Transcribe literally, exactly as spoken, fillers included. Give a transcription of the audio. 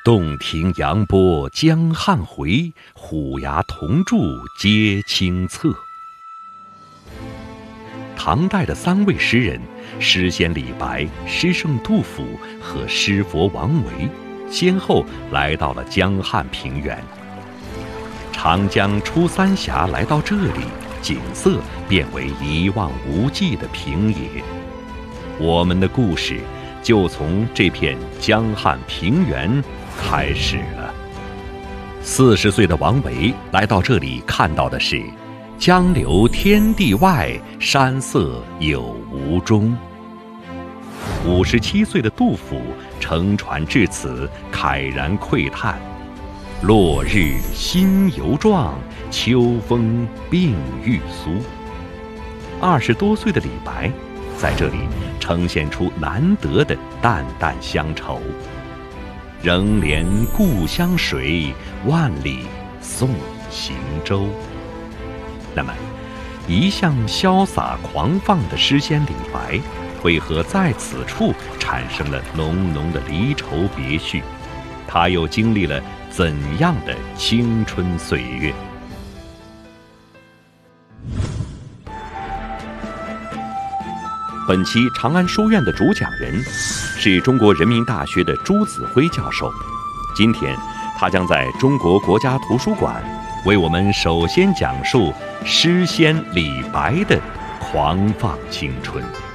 洞庭扬波江汉回，虎牙铜柱皆清侧。唐代的三位诗人，诗仙李白、诗圣杜甫和诗佛王维，先后来到了江汉平原。长江出三峡来到这里，景色变为一望无际的平野。我们的故事就从这片江汉平原开始了。四十岁的王维来到这里，看到的是江流天地外，山色有无中。五十七岁的杜甫乘船至此，慨然喟叹：落日心犹壮，秋风鬓欲苏。二十多岁的李白在这里呈现出难得的淡淡乡愁：仍怜故乡水，万里送行舟。那么，一向潇洒狂放的诗仙李白，为何在此处产生了浓浓的离愁别绪？他又经历了怎样的青春岁月？本期长安书院的主讲人是中国人民大学的朱子辉教授。今天，他将在中国国家图书馆为我们首先讲述诗仙李白的狂放青春。